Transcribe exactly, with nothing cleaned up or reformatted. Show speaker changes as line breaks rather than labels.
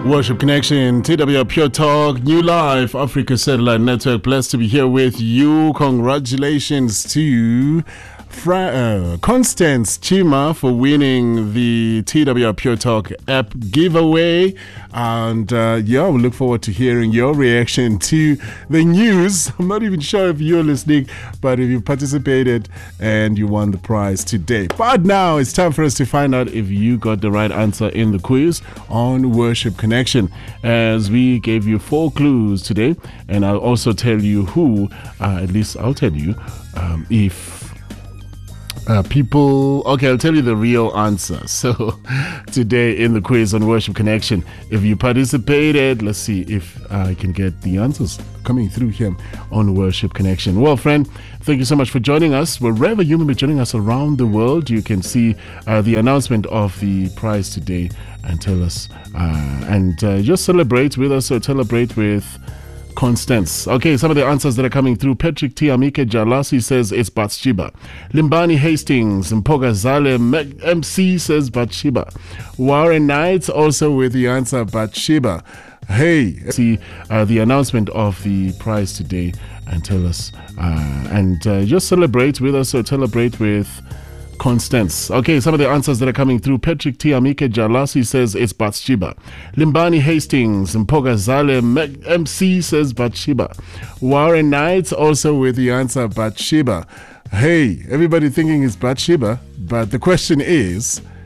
Worship Connection, T W R Pure Talk, New Life, Africa Satellite Network. Blessed to be here with you. Congratulations to Fra- uh, Constance Chima for winning the T W R Pure Talk app giveaway. And uh, yeah, we look forward to hearing your reaction to the news. I'm not even sure if you're listening, but if you participated and you won the prize today. But now it's time for us to find out if you got the right answer in the quiz on Worship Connection, as we gave you four clues today. And I'll also tell you who, uh, at least I'll tell you um, if Uh, people, okay, I'll tell you the real answer. So today in the quiz on Worship Connection, if you participated, let's see if I can get the answers coming through here on Worship Connection. Well, friend, thank you so much for joining us. Wherever you may be joining us around the world, you can see uh, the announcement of the prize today and tell us, uh, and uh, just celebrate with us or celebrate with Constance. Okay, some of the answers that are coming through. Patrick Tiamike Jalasi says it's Bathsheba. Limbani Hastings, Mpoga Zale M C says Bathsheba. Warren Knights also with the answer Bathsheba. Hey, see uh, the announcement of the prize today and tell us, uh, and uh, just celebrate with us or celebrate with Constance. Okay, some of the answers that are coming through. Patrick Tiamike Jalasi says it's Bathsheba. Limbani Hastings, Mpoga Zale M C says Bathsheba. Warren Knights also with the answer Bathsheba. Hey, everybody thinking it's Bathsheba, but the question is,